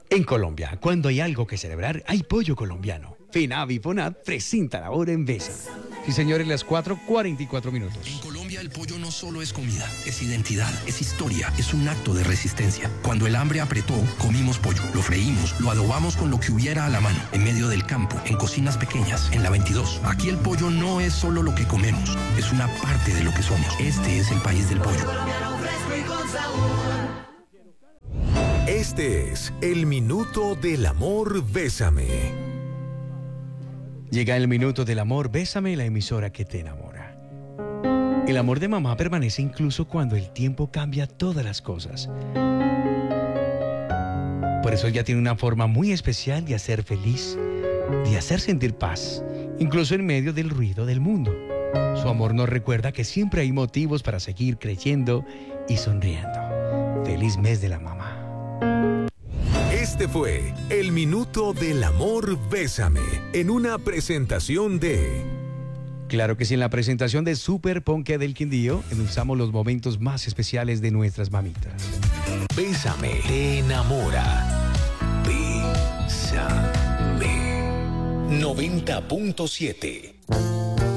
En Colombia, cuando hay algo que celebrar, hay pollo colombiano. FENAVI y FONAD presenta la hora en Besa. Sí, señores, las 4:44. En Colombia el pollo no solo es comida, es identidad, es historia, es un acto de resistencia. Cuando el hambre apretó, comimos pollo, lo freímos, lo adobamos con lo que hubiera a la mano, en medio del campo, en cocinas pequeñas, en la 22. Aquí el pollo no es solo lo que comemos, es una parte de lo que somos. Este es el país del pollo. Este es el Minuto del Amor Bésame. Llega el Minuto del Amor Bésame, la emisora que te enamora. El amor de mamá permanece incluso cuando el tiempo cambia todas las cosas. Por eso ella tiene una forma muy especial de hacer feliz, de hacer sentir paz, incluso en medio del ruido del mundo. Su amor nos recuerda que siempre hay motivos para seguir creyendo y sonriendo. Feliz mes de la mamá. Este fue el Minuto del Amor Bésame, en una presentación de... Claro que sí, en la presentación de Super Ponque del Quindío, endulzamos los momentos más especiales de nuestras mamitas. Bésame, te enamora. Bésame. 90.7